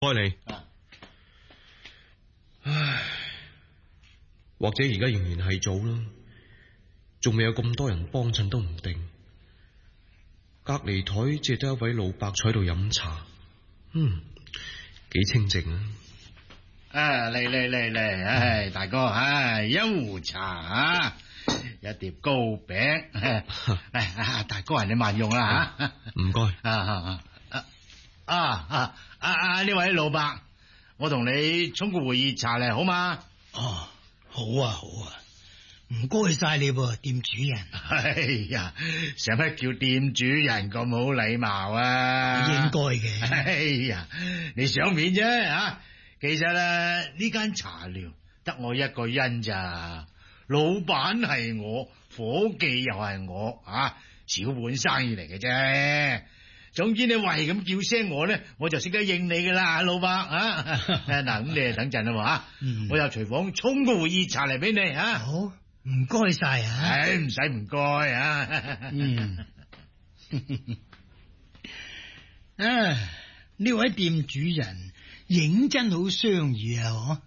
開你。唉，或者而家仍然係早啦，仲未有咁多人幫襯都唔定。隔籬台只係得一位老伯坐喺度飲茶，幾清靜啊！ 嚟，唉，大哥，唉，一壺茶啊，一碟糕餅，唉，大哥你慢用啦吓， 唔該。 呢位老伯，我同你沖個會熱茶嚟好嗎？ 哦，好啊，唔該晒你喎，店主人。 哎呀，使乜叫店主人咁好禮貌啊？ 應該嘅。 哎呀，你想面啫吓。其實呢間茶寮得我一個人咋，老闆係我，伙計又係我，小本生意嚟嘅啫。總之你為咁叫聲我咧，我就識得應你噶啦，老伯啊。嗱，咁你就等陣啦，我入廚房沖個熱茶嚟俾你吓。 好，唔該晒啊。 唉，唔使唔該啊。 呢位店主人認真好相宜啊！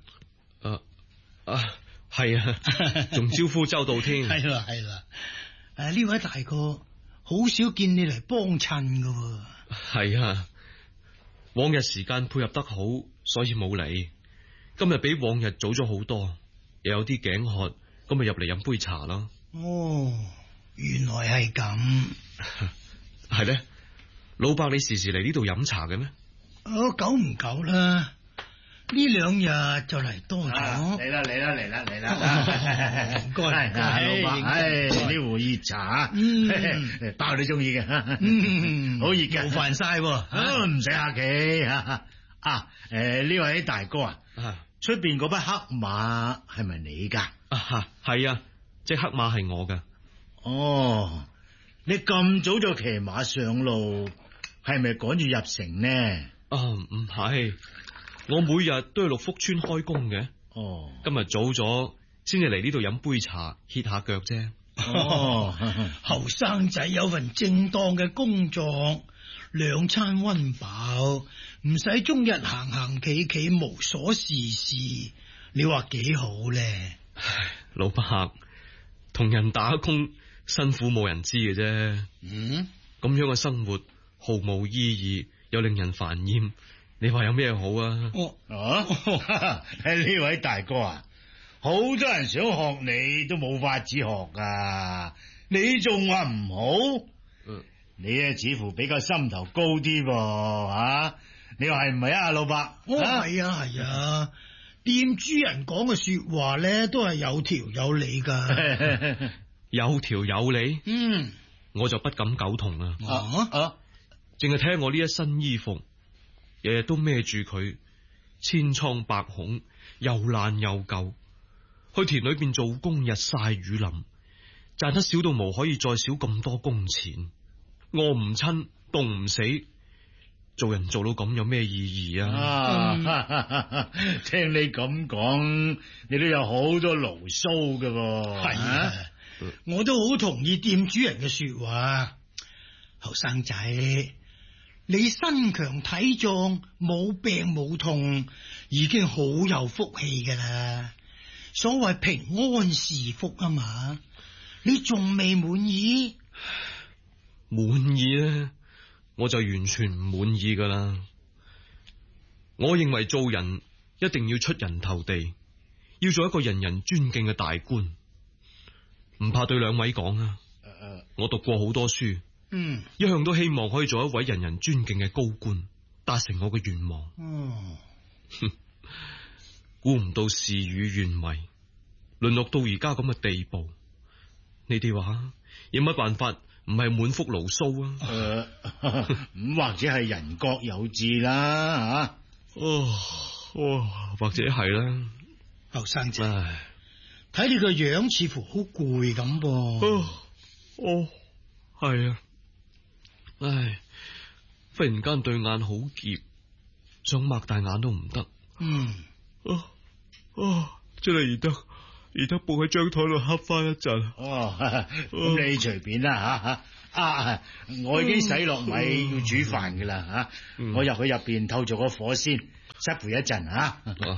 係啊，仲招呼周到添。 係啦。呢位大哥好少見你嚟幫襯噶。 係啊，往日時間配合得好，所以冇嚟。今日比往日早咗好多，又有啲頸渴，咁咪入嚟飲杯茶咯。 哦，原來係咁。 係咧，老伯你時時嚟呢度飲茶嘅咩？ 久唔久啦，呢兩日就嚟多咗。 嚟啦！ 唔該， 老伯，呢壺熱茶，包你中意嘅，好熱嘅， 勞煩晒， 唔使客氣。呢位大哥啊，出邊嗰匹黑馬係咪你噶？ 係啊，即黑馬係我噶。 哦，你咁早就騎馬上路，係咪趕住入城呢？ 唔係，我每日都去六福村開工嘅。今日早咗，先至嚟呢度飲杯茶，歇下腳啫。 後生仔有份正當嘅工作，兩餐溫飽，唔使終日行行企企，無所事事，你話幾好咧？ 老伯，同人打工辛苦冇人知嘅啫。咁樣嘅生活毫無意義，又令人煩厭，你話有咩好啊？ 呢位大哥啊，好多人想學你都冇法子學噶，你仲話唔好？你似乎比較心頭高啲噃，你話係唔係啊，老伯？ 係啊，店主人講嘅說話咧都係有條有理噶。 有條有理，我就不敢苟同啦。淨係睇下我呢一身衣服，日日都孭住佢，千瘡百孔，又爛又舊。去田裏邊做工，日曬雨淋，賺得少到無可以再少咁多工錢，餓唔親，凍唔死，做人做到咁有咩意義啊？ 聽你咁講，你都有好多牢騷噶喎。 係啊，我都好同意店主人嘅說話。後生仔，你身強體壯，冇病冇痛，已經好有福氣噶啦。所謂平安是福啊嘛，你仲未滿意？ 滿意咧，我就完全唔滿意噶啦。我認為做人一定要出人頭地，要做一個人人尊敬嘅大官。唔怕對兩位講啊，我讀過好多書，一向都希望可以做一位人人尊敬嘅高官，達成我嘅願望。估唔到事與願違，淪落到而家咁嘅地步。你哋話有乜辦法唔係滿腹牢騷啊？ 咁或者係人各有志啦， 或者係啦。 後生仔，睇你個樣似乎好攰咁噃。 係啊。忽然間對眼好澀，想擘大眼都唔得。真係而得步喺張台度瞌翻一陣。 咁你隨便啦吓。我已經洗落米要煮飯噶啦吓，我入去入邊透咗個火先。 失陪一陣啊！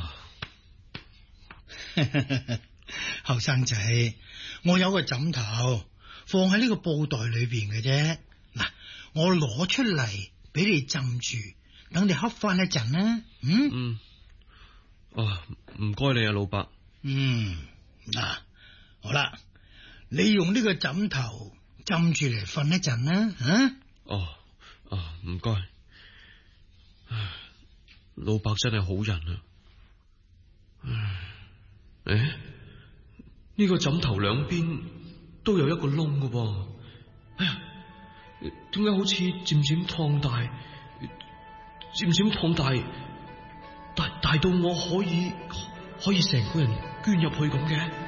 後生仔，我有個枕頭放喺呢個布袋裏邊嘅啫。嗱，我攞出嚟俾你浸住，等你瞌翻一陣啦。 唔該你啊，老伯。 嗱，好啦，你用呢個枕頭浸住嚟瞓一陣啦。 唔該。老伯真係好人啊！呢個枕頭兩邊都有一個窿㗎噃。點解好似漸漸擴大，漸漸擴大，大到我可以成個人捐入去咁嘅？